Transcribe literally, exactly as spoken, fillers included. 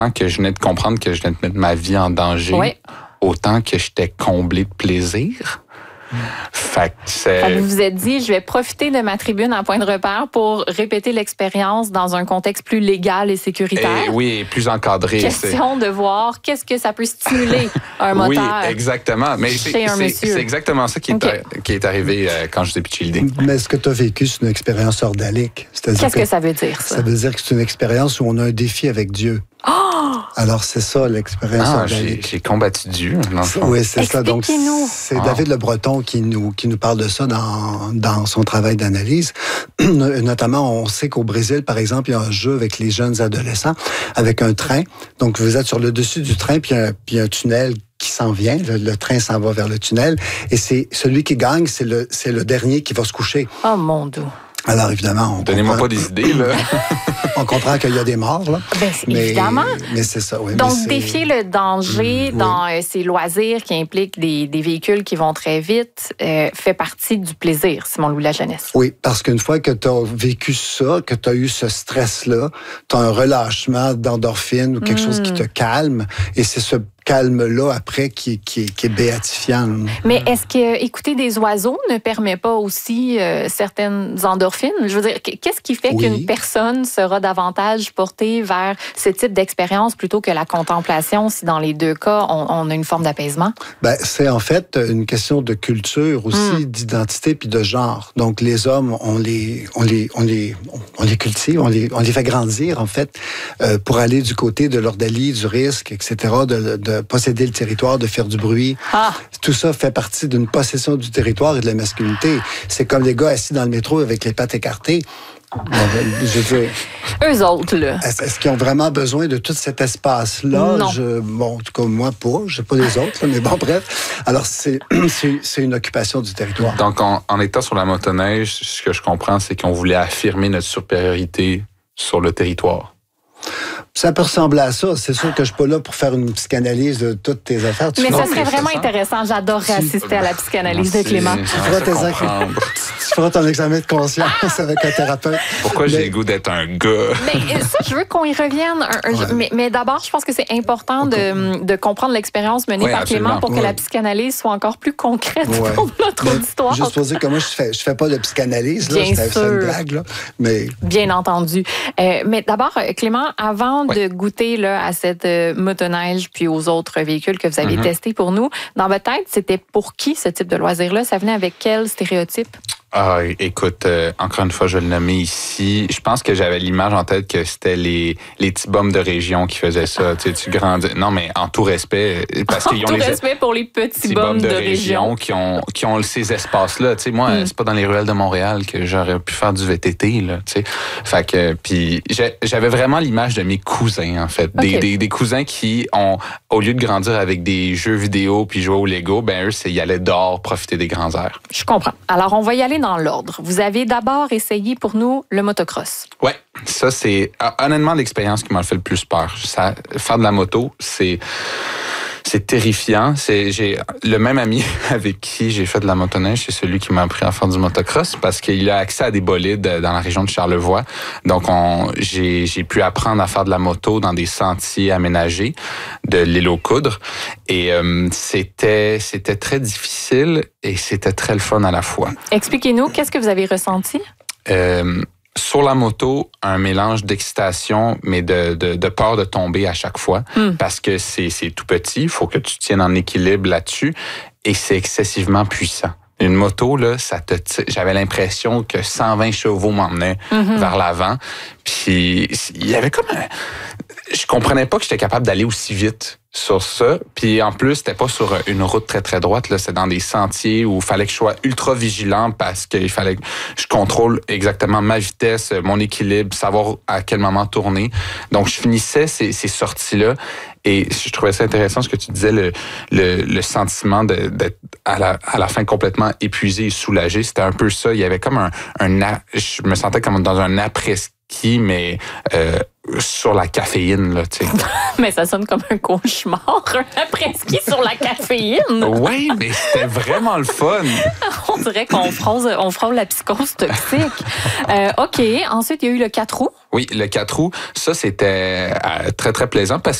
que je venais de comprendre que je venais de mettre ma vie en danger, oui. autant que j'étais comblé de plaisir. Fait que c'est... Fait que vous vous êtes dit, je vais profiter de ma tribune en point de repère pour répéter l'expérience dans un contexte plus légal et sécuritaire. Et, oui, plus encadré. Question c'est... de voir qu'est-ce que ça peut stimuler un moteur. Oui, exactement. Mais c'est, c'est, c'est exactement ça qui est, okay. a, qui est arrivé euh, quand je vous ai pitché l'idée. Mais ce que tu as vécu, c'est une expérience ordalique. C'est-à-dire Qu'est-ce que, que ça veut dire, ça? Ça veut dire que c'est une expérience où on a un défi avec Dieu. Oh! Alors, c'est ça, l'expérience ah, ordalique. J'ai, j'ai combattu Dieu. Oui, c'est ça. Donc, c'est ah. David Le Breton qui nous, qui nous parle de ça dans, dans son travail d'analyse. Notamment, on sait qu'au Brésil, par exemple, il y a un jeu avec les jeunes adolescents, avec un train. Donc, vous êtes sur le dessus du train, puis il y a un, puis un tunnel qui s'en vient. Le, le train s'en va vers le tunnel. Et c'est celui qui gagne, c'est le, c'est le dernier qui va se coucher. Oh, mon Dieu. Alors, évidemment, on Donnez-moi comprend... pas des idées, là. On comprend qu'il y a des morts, là. Ben, mais, évidemment. Mais c'est ça, oui. Donc, défier le danger mmh, dans oui. euh, ces loisirs qui impliquent des, des véhicules qui vont très vite euh, fait partie du plaisir, Simon-Louis Lajeunesse. Oui, parce qu'une fois que tu as vécu ça, que tu as eu ce stress-là, tu as un relâchement d'endorphine ou quelque mmh. chose qui te calme, et c'est ce calme-là, après, qui, qui, qui est béatifiant. Mais est-ce que écouter des oiseaux ne permet pas aussi euh, certaines endorphines? Je veux dire, qu'est-ce qui fait oui. qu'une personne sera davantage portée vers ce type d'expérience plutôt que la contemplation, si dans les deux cas, on, on a une forme d'apaisement? Ben, c'est en fait une question de culture aussi, mm. d'identité puis de genre. Donc, les hommes, on les, on les, on les, on les cultive, on les, on les fait grandir, en fait, euh, pour aller du côté de l'ordalie, du risque, et cetera, de, de de posséder le territoire, de faire du bruit. Ah. Tout ça fait partie d'une possession du territoire et de la masculinité. C'est comme les gars assis dans le métro avec les pattes écartées. Je veux dire, eux autres, là. Est-ce, est-ce qu'ils ont vraiment besoin de tout cet espace-là? Non. Je, bon, en tout cas, moi, pas. Je sais pas les autres, là, mais bon, bref. Alors, c'est, c'est, c'est une occupation du territoire. Donc, en, en étant sur la motoneige, ce que je comprends, c'est qu'on voulait affirmer notre supériorité sur le territoire. Ça peut ressembler à ça. C'est sûr que je suis pas là pour faire une psychanalyse de toutes tes affaires. Tu mais ça serait ça vraiment intéressant. J'adorerais tu... assister à la psychanalyse Merci. de Clément. Tu feras, tes inc... tu feras ton examen de conscience avec un thérapeute. Pourquoi mais... j'ai le goût d'être un gars? Mais ça, je veux qu'on y revienne. Un, un, ouais. mais, mais d'abord, je pense que c'est important okay. de, de comprendre l'expérience menée oui, par absolument. Clément pour que ouais. la psychanalyse soit encore plus concrète ouais. pour notre mais, auditoire. Juste pour dire que moi, je fais, je fais pas de psychanalyse. Là, Bien c'est, sûr. c'est une blague. Là, mais... Bien entendu. Euh, mais d'abord, Clément, avant ouais. de goûter là, à cette euh, motoneige puis aux autres véhicules que vous avez mm-hmm. testés pour nous, dans votre tête, c'était pour qui ce type de loisir-là? Ça venait avec quel stéréotype? Ah, écoute, euh, encore une fois, je vais le nommer ici. Je pense que j'avais l'image en tête que c'était les, les petits bums de région qui faisaient ça. Tu sais, tu grandis. Non, mais en tout respect. Parce en qu'ils ont tout les respect pour les petits, petits bums de, de région. Qui ont, qui ont ces espaces-là. Tu sais, moi, mm. c'est pas dans les ruelles de Montréal que j'aurais pu faire du V T T, là, tu sais. Fait que, puis j'avais vraiment l'image de mes cousins, en fait. Des, okay. des, des cousins qui ont, au lieu de grandir avec des jeux vidéo puis jouer au Lego, ben eux, c'est, ils allaient dehors profiter des grands airs. Je comprends. Alors, on va y aller dans l'ordre. Vous avez d'abord essayé pour nous le motocross. Ouais, ça c'est honnêtement l'expérience qui m'a fait le plus peur. Ça, faire de la moto, c'est c'est terrifiant. C'est j'ai le même ami avec qui j'ai fait de la motoneige, c'est celui qui m'a appris à faire du motocross parce qu'il a accès à des bolides dans la région de Charlevoix. Donc on j'ai j'ai pu apprendre à faire de la moto dans des sentiers aménagés de l'île aux Coudres et euh, c'était c'était très difficile et c'était très le fun à la fois. Expliquez-nous, qu'est-ce que vous avez ressenti? Euh, Sur la moto, un mélange d'excitation, mais de, de, de peur de tomber à chaque fois, mm. parce que c'est, c'est tout petit, il faut que tu tiennes en équilibre là-dessus, et c'est excessivement puissant. Une moto, là, ça te tire. J'avais l'impression que cent vingt chevaux m'emmenaient mm-hmm. vers l'avant, puis il y avait comme un... Je comprenais pas que j'étais capable d'aller aussi vite sur ça. Puis en plus, c'était pas sur une route très, très droite. Là, c'est dans des sentiers où il fallait que je sois ultra vigilant parce qu'il fallait que je contrôle exactement ma vitesse, mon équilibre, savoir à quel moment tourner. Donc, je finissais ces, ces sorties-là et je trouvais ça intéressant ce que tu disais, le, le, le sentiment de, d'être à la, à la fin complètement épuisé et soulagé. C'était un peu ça. Il y avait comme un... un je me sentais comme dans un après-ski, mais... Euh, sur la caféine, là, tu sais. Mais ça sonne comme un cauchemar, un après-ski sur la caféine. Oui, mais c'était vraiment le fun. On dirait qu'on frôle, on frôle la psychose toxique. Euh, OK, ensuite, il y a eu le quatre roues. Oui, le quatre roues, ça, c'était euh, très, très plaisant parce